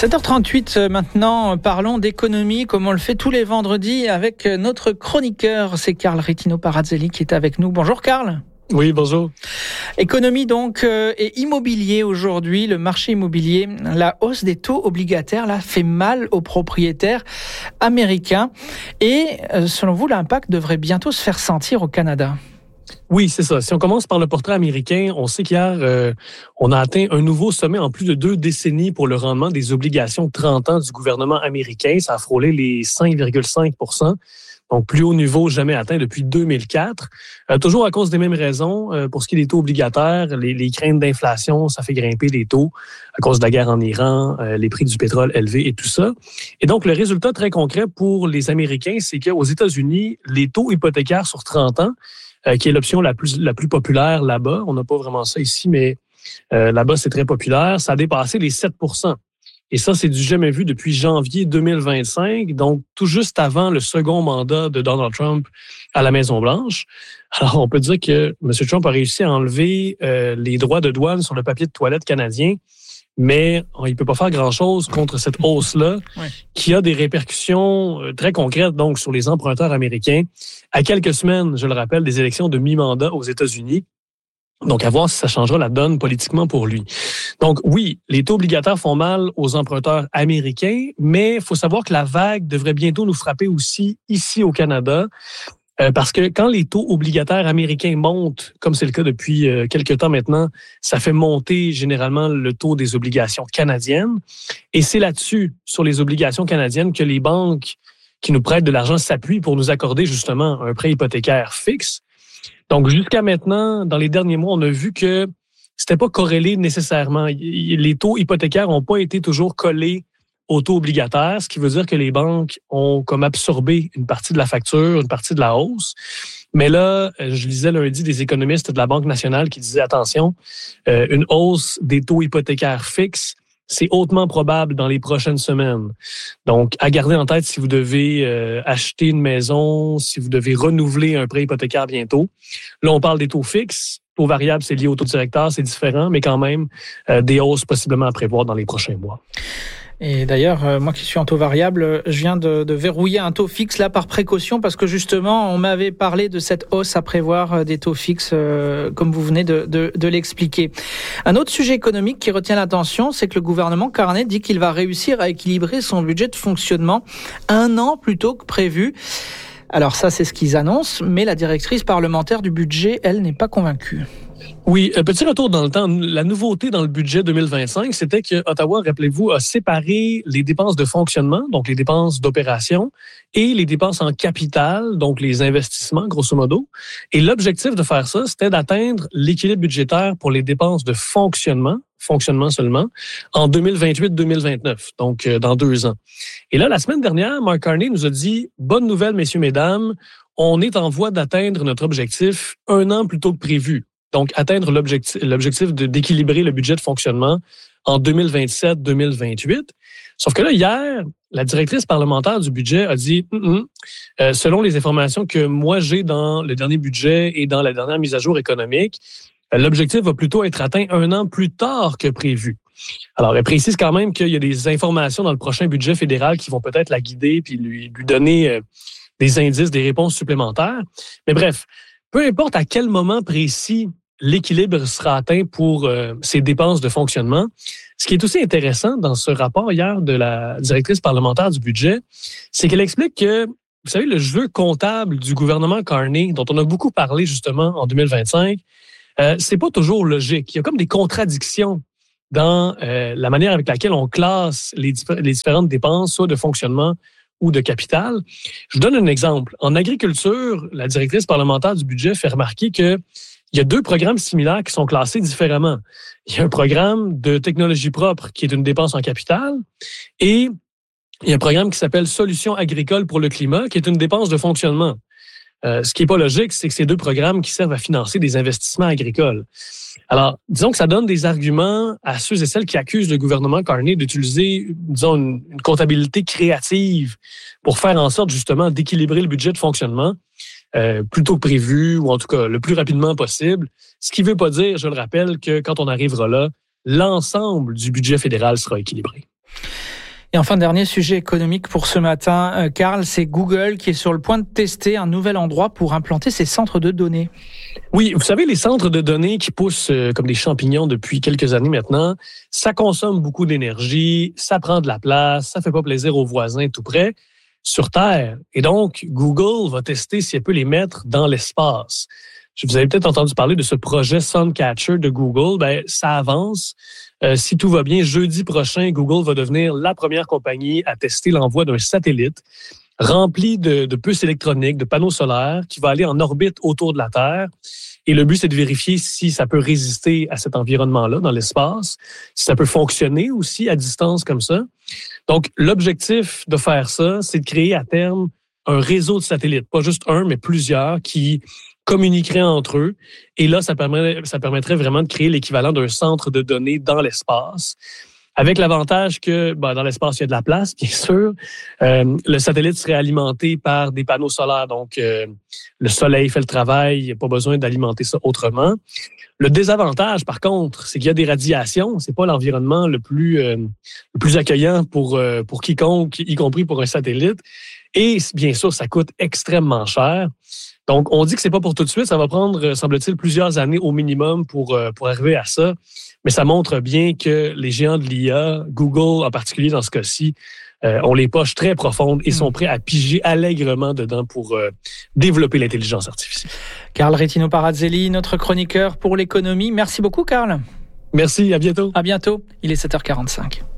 7h38 maintenant, parlons d'économie comme on le fait tous les vendredis avec notre chroniqueur, c'est Carl Retino Parazzelli qui est avec nous. Bonjour Carl. Oui, bonjour. Économie donc et immobilier aujourd'hui, le marché immobilier, la hausse des taux obligataires là fait mal aux propriétaires américains et selon vous l'impact devrait bientôt se faire sentir au Canada. Oui, c'est ça. Si on commence par le portrait américain, on sait qu'hier, on a atteint un nouveau sommet en plus de 2 décennies pour le rendement des obligations de 30 ans du gouvernement américain. Ça a frôlé les 5,5 %. Donc, plus haut niveau jamais atteint depuis 2004. Toujours à cause des mêmes raisons. Pour ce qui est des taux obligataires, les craintes d'inflation, ça fait grimper les taux à cause de la guerre en Iran, les prix du pétrole élevés et tout ça. Et donc, le résultat très concret pour les Américains, c'est qu'aux États-Unis, les taux hypothécaires sur 30 ans, qui est l'option la plus populaire là-bas. On n'a pas vraiment ça ici, mais là-bas, c'est très populaire. Ça a dépassé les 7 %. Et ça, c'est du jamais vu depuis janvier 2025, donc tout juste avant le second mandat de Donald Trump à la Maison-Blanche. Alors, on peut dire que M. Trump a réussi à enlever les droits de douane sur le papier de toilette canadien, mais il ne peut pas faire grand-chose contre cette hausse-là, qui a des répercussions très concrètes donc sur les emprunteurs américains. À quelques semaines, je le rappelle, des élections de mi-mandat aux États-Unis. Donc, à voir si ça changera la donne politiquement pour lui. Donc, oui, les taux obligataires font mal aux emprunteurs américains, mais il faut savoir que la vague devrait bientôt nous frapper aussi ici au Canada. Parce que quand les taux obligataires américains montent, comme c'est le cas depuis quelques temps maintenant, ça fait monter généralement le taux des obligations canadiennes. Et c'est là-dessus, sur les obligations canadiennes, que les banques qui nous prêtent de l'argent s'appuient pour nous accorder justement un prêt hypothécaire fixe. Donc, jusqu'à maintenant, dans les derniers mois, on a vu que c'était pas corrélé nécessairement. Les taux hypothécaires n'ont pas été toujours collés aux taux obligataires, ce qui veut dire que les banques ont comme absorbé une partie de la facture, une partie de la hausse. Mais là, je lisais lundi des économistes de la Banque nationale qui disaient, attention, une hausse des taux hypothécaires fixes, c'est hautement probable dans les prochaines semaines. Donc, à garder en tête si vous devez acheter une maison, si vous devez renouveler un prêt hypothécaire bientôt. Là, on parle des taux fixes. Taux variable, c'est lié au taux directeur, c'est différent, mais quand même, des hausses possiblement à prévoir dans les prochains mois. Et d'ailleurs, moi qui suis en taux variable, je viens de verrouiller un taux fixe là par précaution parce que justement, on m'avait parlé de cette hausse à prévoir des taux fixes comme vous venez de l'expliquer. Un autre sujet économique qui retient l'attention, c'est que le gouvernement Carney dit qu'il va réussir à équilibrer son budget de fonctionnement 1 an plus tôt que prévu. Alors ça, c'est ce qu'ils annoncent, mais la directrice parlementaire du budget, elle, n'est pas convaincue. Oui, petit retour dans le temps. La nouveauté dans le budget 2025, c'était que Ottawa, rappelez-vous, a séparé les dépenses de fonctionnement, donc les dépenses d'opération, et les dépenses en capital, donc les investissements, grosso modo. Et l'objectif de faire ça, c'était d'atteindre l'équilibre budgétaire pour les dépenses de fonctionnement seulement, en 2028-2029, donc dans 2 ans. Et là, la semaine dernière, Mark Carney nous a dit « Bonne nouvelle, messieurs, mesdames, on est en voie d'atteindre notre objectif 1 an plus tôt que prévu. » Donc, atteindre l'objectif d'équilibrer le budget de fonctionnement en 2027-2028. Sauf que là, hier, la directrice parlementaire du budget a dit selon les informations que moi j'ai dans le dernier budget et dans la dernière mise à jour économique, l'objectif va plutôt être atteint 1 an plus tard que prévu. Alors, elle précise quand même qu'il y a des informations dans le prochain budget fédéral qui vont peut-être la guider puis lui donner des indices, des réponses supplémentaires. Mais bref, peu importe à quel moment précis l'équilibre sera atteint pour ces dépenses de fonctionnement. Ce qui est aussi intéressant dans ce rapport hier de la directrice parlementaire du budget, c'est qu'elle explique que, vous savez, le jeu comptable du gouvernement Carney, dont on a beaucoup parlé justement en 2025, c'est pas toujours logique. Il y a comme des contradictions dans la manière avec laquelle on classe les différentes dépenses, soit de fonctionnement ou de capital. Je vous donne un exemple. En agriculture, la directrice parlementaire du budget fait remarquer que il y a 2 programmes similaires qui sont classés différemment. Il y a un programme de technologie propre qui est une dépense en capital et il y a un programme qui s'appelle Solutions agricoles pour le climat qui est une dépense de fonctionnement. Ce qui n'est pas logique, c'est que ces 2 programmes qui servent à financer des investissements agricoles. Alors, disons que ça donne des arguments à ceux et celles qui accusent le gouvernement Carney d'utiliser, disons, une comptabilité créative pour faire en sorte justement d'équilibrer le budget de fonctionnement. Plus tôt que prévu, ou en tout cas le plus rapidement possible. Ce qui ne veut pas dire, je le rappelle, que quand on arrivera là, l'ensemble du budget fédéral sera équilibré. Et enfin, dernier sujet économique pour ce matin, Karl, c'est Google qui est sur le point de tester un nouvel endroit pour implanter ses centres de données. Oui, vous savez, les centres de données qui poussent comme des champignons depuis quelques années maintenant, ça consomme beaucoup d'énergie, ça prend de la place, ça fait pas plaisir aux voisins tout près sur Terre. Et donc, Google va tester si elle peut les mettre dans l'espace. Vous avez peut-être entendu parler de ce projet Suncatcher de Google. Ben, ça avance. Si tout va bien, jeudi prochain, Google va devenir la première compagnie à tester l'envoi d'un satellite rempli de puces électroniques, de panneaux solaires, qui va aller en orbite autour de la Terre. Et le but, c'est de vérifier si ça peut résister à cet environnement-là dans l'espace, si ça peut fonctionner aussi à distance comme ça. Donc, l'objectif de faire ça, c'est de créer à terme un réseau de satellites, pas juste un, mais plusieurs qui communiqueraient entre eux. Et là, ça permettrait vraiment de créer l'équivalent d'un centre de données dans l'espace, avec l'avantage que dans l'espace, il y a de la place, bien sûr. Le satellite serait alimenté par des panneaux solaires, donc le soleil fait le travail, il n'y a pas besoin d'alimenter ça autrement. Le désavantage, par contre, c'est qu'il y a des radiations. C'est pas l'environnement le plus accueillant pour quiconque, y compris pour un satellite. Et bien sûr, ça coûte extrêmement cher. Donc, on dit que c'est pas pour tout de suite. Ça va prendre, semble-t-il, plusieurs années au minimum pour arriver à ça. Mais ça montre bien que les géants de l'IA, Google en particulier dans ce cas-ci, ont les poches très profondes et sont prêts à piger allègrement dedans pour développer l'intelligence artificielle. Karl Rettino-Parazzelli, notre chroniqueur pour l'économie. Merci beaucoup, Karl. Merci, à bientôt. À bientôt. Il est 7h45.